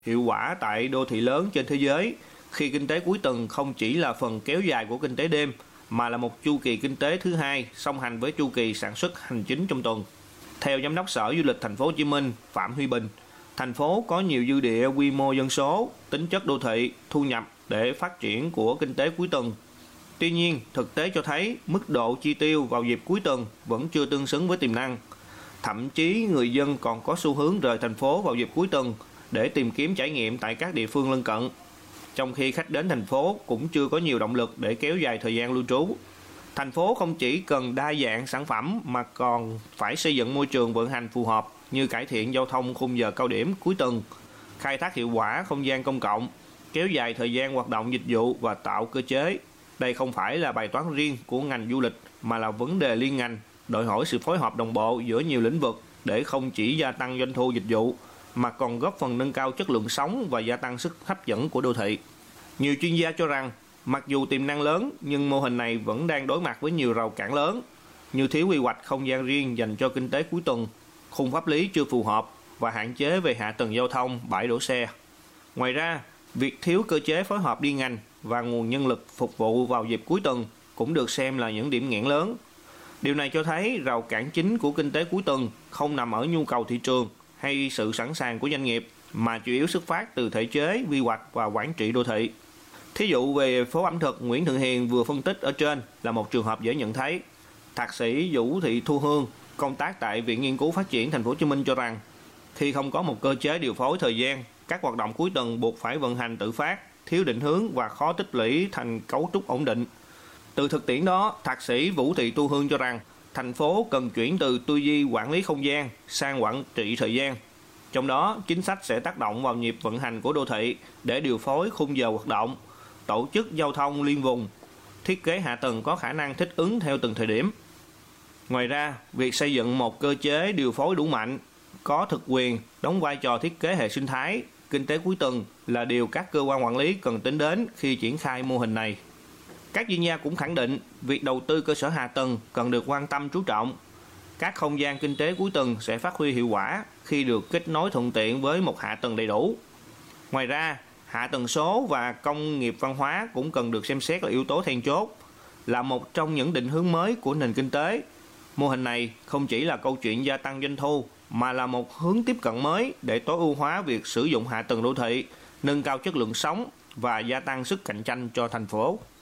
hiệu quả tại đô thị lớn trên thế giới, khi kinh tế cuối tuần không chỉ là phần kéo dài của kinh tế đêm, mà là một chu kỳ kinh tế thứ hai song hành với chu kỳ sản xuất hành chính trong tuần. Theo Giám đốc Sở Du lịch Thành phố Hồ Chí Minh Phạm Huy Bình, thành phố có nhiều dư địa quy mô dân số, tính chất đô thị, thu nhập để phát triển của kinh tế cuối tuần. Tuy nhiên, thực tế cho thấy mức độ chi tiêu vào dịp cuối tuần vẫn chưa tương xứng với tiềm năng. Thậm chí người dân còn có xu hướng rời thành phố vào dịp cuối tuần để tìm kiếm trải nghiệm tại các địa phương lân cận, trong khi khách đến thành phố cũng chưa có nhiều động lực để kéo dài thời gian lưu trú. Thành phố không chỉ cần đa dạng sản phẩm mà còn phải xây dựng môi trường vận hành phù hợp như cải thiện giao thông khung giờ cao điểm cuối tuần, khai thác hiệu quả không gian công cộng, kéo dài thời gian hoạt động dịch vụ và tạo cơ chế. Đây không phải là bài toán riêng của ngành du lịch mà là vấn đề liên ngành, đòi hỏi sự phối hợp đồng bộ giữa nhiều lĩnh vực để không chỉ gia tăng doanh thu dịch vụ mà còn góp phần nâng cao chất lượng sống và gia tăng sức hấp dẫn của đô thị. Nhiều chuyên gia cho rằng, mặc dù tiềm năng lớn nhưng mô hình này vẫn đang đối mặt với nhiều rào cản lớn, như thiếu quy hoạch không gian riêng dành cho kinh tế cuối tuần, khung pháp lý chưa phù hợp và hạn chế về hạ tầng giao thông, bãi đỗ xe. Ngoài ra, việc thiếu cơ chế phối hợp liên ngành và nguồn nhân lực phục vụ vào dịp cuối tuần cũng được xem là những điểm nghẽn lớn. Điều này cho thấy rào cản chính của kinh tế cuối tuần không nằm ở nhu cầu thị trường hay sự sẵn sàng của doanh nghiệp, mà chủ yếu xuất phát từ thể chế, quy hoạch và quản trị đô thị. Thí dụ về phố ẩm thực Nguyễn Thượng Hiền vừa phân tích ở trên là một trường hợp dễ nhận thấy. Thạc sĩ Vũ Thị Thu Hương, công tác tại Viện Nghiên cứu Phát triển Thành phố Hồ Chí Minh cho rằng, khi không có một cơ chế điều phối thời gian, các hoạt động cuối tuần buộc phải vận hành tự phát, thiếu định hướng và khó tích lũy thành cấu trúc ổn định. Từ thực tiễn đó, Thạc sĩ Vũ Thị Thu Hương cho rằng, thành phố cần chuyển từ tư duy quản lý không gian sang quản trị thời gian. Trong đó, chính sách sẽ tác động vào nhịp vận hành của đô thị để điều phối khung giờ hoạt động, tổ chức giao thông liên vùng, thiết kế hạ tầng có khả năng thích ứng theo từng thời điểm. Ngoài ra, việc xây dựng một cơ chế điều phối đủ mạnh, có thực quyền, đóng vai trò thiết kế hệ sinh thái, kinh tế cuối tuần là điều các cơ quan quản lý cần tính đến khi triển khai mô hình này. Các chuyên gia cũng khẳng định việc đầu tư cơ sở hạ tầng cần được quan tâm chú trọng. Các không gian kinh tế cuối tuần sẽ phát huy hiệu quả khi được kết nối thuận tiện với một hạ tầng đầy đủ. Ngoài ra, hạ tầng số và công nghiệp văn hóa cũng cần được xem xét là yếu tố then chốt, là một trong những định hướng mới của nền kinh tế. Mô hình này không chỉ là câu chuyện gia tăng doanh thu, mà là một hướng tiếp cận mới để tối ưu hóa việc sử dụng hạ tầng đô thị, nâng cao chất lượng sống và gia tăng sức cạnh tranh cho thành phố.